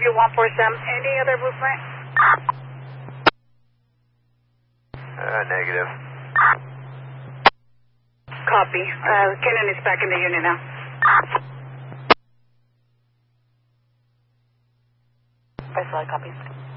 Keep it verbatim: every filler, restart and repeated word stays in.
two one four seven. Any other movement? Uh, negative. Copy. Uh, Cannon is back in the unit now. First flight, copy.